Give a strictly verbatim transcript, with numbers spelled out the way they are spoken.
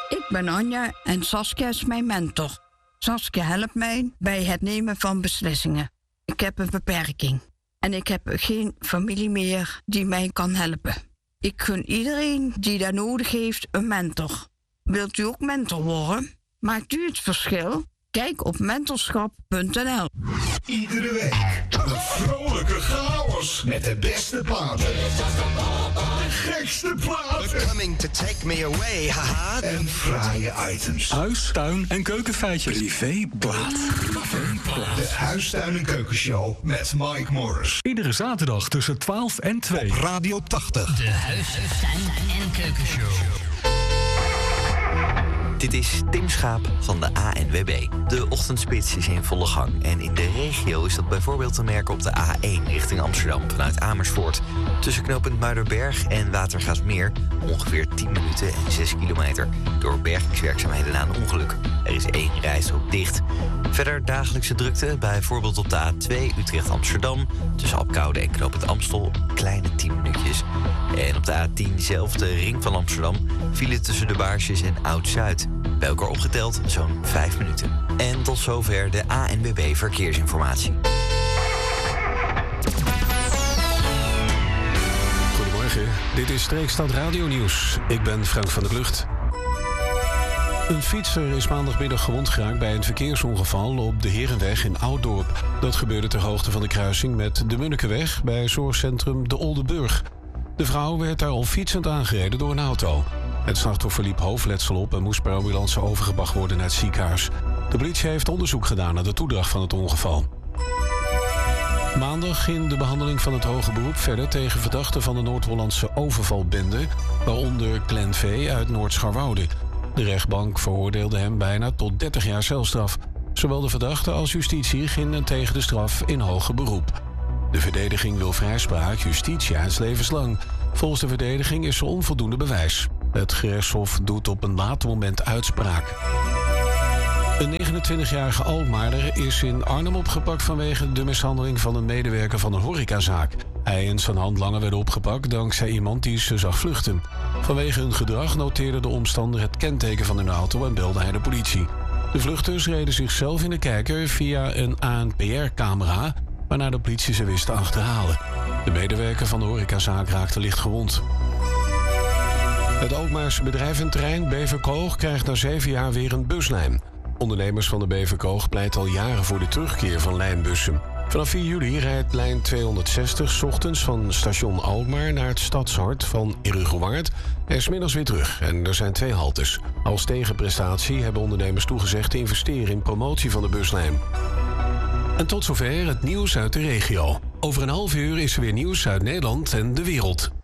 Ik ben Anja en Saskia is mijn mentor. Saskia helpt mij bij het nemen van beslissingen. Ik heb een beperking en ik heb geen familie meer die mij kan helpen. Ik gun iedereen die dat nodig heeft een mentor. Wilt u ook mentor worden? Maakt u het verschil? Kijk op mentorschap punt n l. Iedere week een vrolijke chaos met de beste platen. De gekste platen. Coming to take me away, haha. En fraaie items. Huis, tuin en keukenfeitjes. Privéplaat. De Huistuin- en Keukenshow met Mike Morris. Iedere zaterdag tussen twaalf en twee. Radio tachtig. De Huis, Tuin en Keukenshow. Dit is Tim Schaap van de A N W B. De ochtendspits is in volle gang. En in de regio is dat bijvoorbeeld te merken op de A één richting Amsterdam vanuit Amersfoort. Tussen knooppunt Muiderberg en Watergaasmeer ongeveer tien minuten en zes kilometer. Door bergingswerkzaamheden na een ongeluk. Er is één rijstrook dicht. Verder dagelijkse drukte, bijvoorbeeld op de A twee Utrecht-Amsterdam. Tussen Apkoude en knooppunt Amstel, kleine tien minuutjes. En op de A tien zelf, de ring van Amsterdam, vielen tussen de Baarsjes en Oud-Zuid. Bij elkaar opgeteld zo'n vijf minuten. En tot zover de A N W B Verkeersinformatie. Goedemorgen, dit is Streekstad Radio Nieuws. Ik ben Frank van der Klucht. Een fietser is maandagmiddag gewond geraakt bij een verkeersongeval op de Herenweg in Ouddorp. Dat gebeurde ter hoogte van de kruising met de Munnekeweg bij zorgcentrum De Oldenburg. De vrouw werd daar al fietsend aangereden door een auto. Het slachtoffer liep hoofdletsel op en moest per ambulance overgebracht worden naar het ziekenhuis. De politie heeft onderzoek gedaan naar de toedracht van het ongeval. Maandag ging de behandeling van het hoge beroep verder tegen verdachten van de Noord-Hollandse overvalbende, waaronder Glenn V. uit Noord-Scharwoude. De rechtbank veroordeelde hem bijna tot dertig jaar celstraf. Zowel de verdachte als justitie gingen tegen de straf in hoger beroep. De verdediging wil vrijspraak, justitie is levenslang. Volgens de verdediging is er onvoldoende bewijs. Het gerechtshof doet op een later moment uitspraak. Een negenentwintigjarige Alkmaarder is in Arnhem opgepakt vanwege de mishandeling van een medewerker van een horecazaak. Hij en zijn handlanger werden opgepakt dankzij iemand die ze zag vluchten. Vanwege hun gedrag noteerde de omstander het kenteken van hun auto en belde hij de politie. De vluchters reden zichzelf in de kijker via een A N P R-camera, waarna de politie ze wist te achterhalen. De medewerker van de horecazaak raakte licht gewond. Het Alkmaarse bedrijventerrein Beverkoog krijgt na zeven jaar weer een buslijn. Ondernemers van de Beverkoog pleiten al jaren voor de terugkeer van lijnbussen. Vanaf vier juli rijdt lijn tweehonderdzestig 's ochtends van station Alkmaar naar het stadshart van Herugewaard en 's middags weer terug. En er zijn twee haltes. Als tegenprestatie hebben ondernemers toegezegd te investeren in promotie van de buslijn. En tot zover het nieuws uit de regio. Over een half uur is er weer nieuws uit Nederland en de wereld.